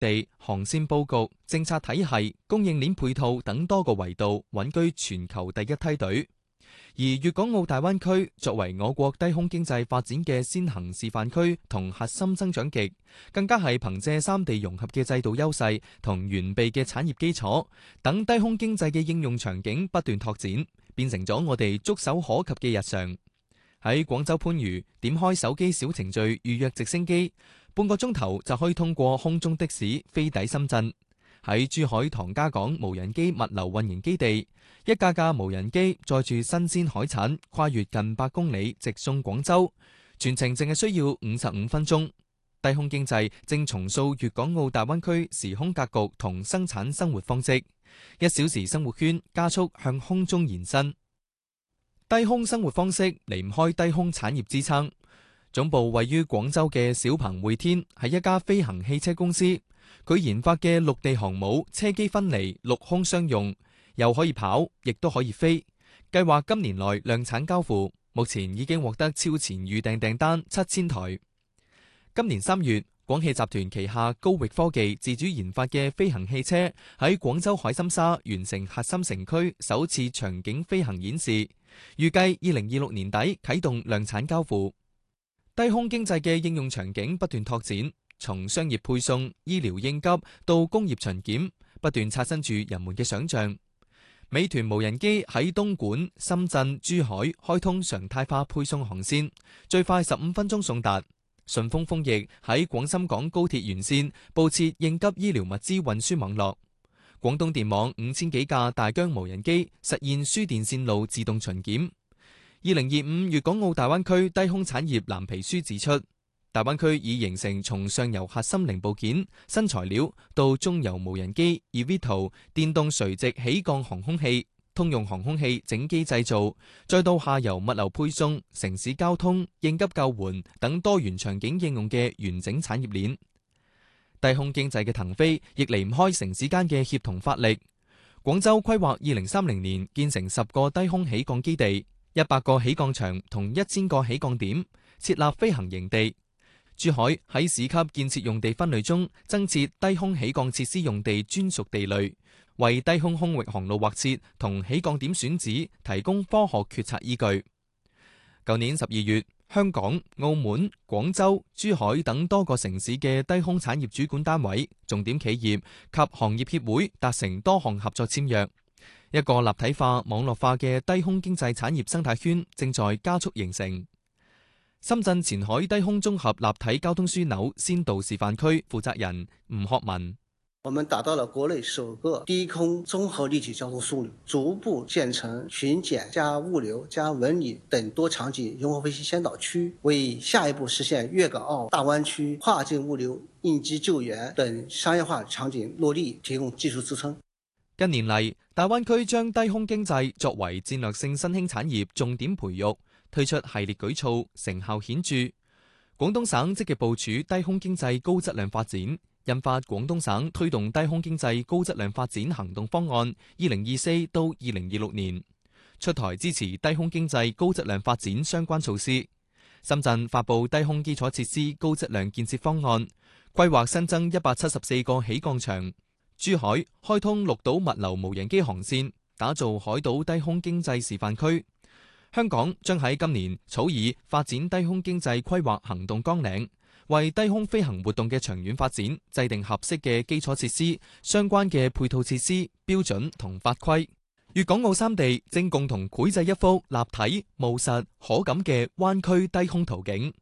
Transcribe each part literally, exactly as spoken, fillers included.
地、航線佈局、政策體系、供應鏈配套等多個維度穩居全球第一梯隊。而粵港澳大灣區作為我國低空經濟發展嘅先行示範區同核心增長極，更加係憑借三地融合嘅制度優勢同完備嘅產業基礎等低空經濟嘅應用場景不斷拓展，變成咗我哋觸手可及嘅日常。喺廣州番禺點開手機小程序預約直升機，半個鐘頭就可以通過空中的士飛抵深圳。喺珠海唐家港無人機物流運營基地，一架架無人機載住新鮮海產，跨越近百公里直送廣州，全程淨係需要五十五分鐘。低空經濟正重塑粵港澳大灣區時空格局同生產生活方式，一小時生活圈加速向空中延伸。低空生活方式離唔開低空產業支撐。總部位於廣州嘅小鵬匯天係一家飛行汽車公司。佢研發嘅陸地航母車機分離陸空雙用，又可以跑，亦都可以飛。計劃今年內量產交付，目前已經獲得超前預訂訂單七千台。今年三月，廣汽集團旗下高域科技自主研發嘅飛行汽車喺廣州海心沙完成核心城區首次場景飛行演示，預計二零二六年底啟動量產交付。低空經濟嘅應用場景不斷拓展。從商業配送、醫療應急到工業巡檢，不斷刷新住人們嘅想象。美團無人機喺東莞、深圳、珠海開通常態化配送航線，最快十五分鐘送達。順豐豐翼喺廣深港高鐵沿線佈設應急醫療物資運輸網絡。廣東電網五千幾架大疆無人機實現輸電線路自動巡檢。二零二五粵港澳大灣區低空產業藍皮書指出，大灣區已形成從上游核心零部件、新材料到中游無人機、eVTOL、電動垂直起降航空器、通用航空器整機製造，再到下游物流配送、城市交通、應急救援等多元場景應用嘅完整產業鏈。低空經濟嘅騰飛亦離唔開城市間嘅協同發力。廣州規劃二零三零年建成十個低空起降基地、一百個起降場同一千個起降點，設立飛行營地。珠海喺市級建設用地分類中增設低空起降設施用地專屬地類，為低空空域航路劃設同起降點選址提供科學決策依據。舊年十二月，香港、澳門、廣州、珠海等多個城市嘅低空產業主管單位、重點企業及行業協會達成多項合作簽約，一個立體化、網絡化嘅低空經濟產業生態圈正在加速形成。深圳前海低空綜合立體交通樞紐先導示範區負責人吳學文： 我們打造了國內首個低空綜合立體交通樞紐，逐步建成巡檢加物流加文旅等多場景融合飛行先導區，為下一步實現粵港澳大灣區跨境物流、應急救援等商業化場景落地提供技術支撐。 近年嚟，大灣區將低空經濟作為戰略性新興產業重點培育，推出系列舉措，成效顯著。廣東省積極部署低空經濟高質量發展，印發廣東省推動低空經濟高質量發展行動方案二零二四到二零二六年，出台支持低空經濟高質量發展相關措施。深圳發布低空基礎設施高質量建設方案，規劃新增一百七十四個起降場。珠海開通綠島物流無人機航線，打造海島低空經濟示範區。香港將喺今年草擬發展低空經濟規劃行動綱領，為低空飛行活動嘅長遠發展制定合適嘅基礎設施、相關嘅配套設施、標準同法規。粵港澳三地正共同繪製一幅立體、務實、可感嘅灣區低空圖景。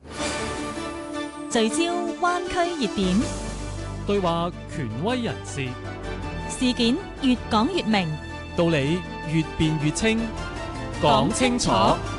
聚焦灣區熱點， 對話權威人士， 事件越講越明， 道理越辯越清。講清楚，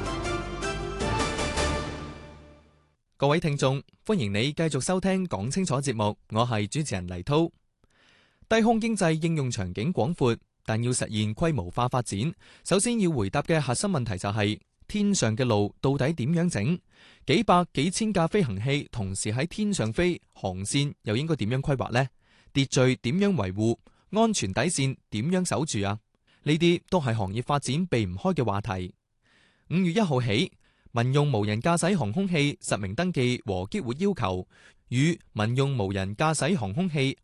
各位聽眾，歡迎你繼續收聽講清楚節目，我係主持人黎濤。低空經濟應用場景廣闊，但要實現規模化發展，首先要回答嘅核心問題就係、是、天上嘅路到底點樣整？幾百幾千架飛行器同時喺天上飛，航線又應該點樣規劃呢？秩序點樣維護？安全底線點樣守住啊？呢啲都係行業發展避唔開嘅話題。五月一號起，民用無人駕駛航空器實名登記和激活要求與民用無人駕駛航空器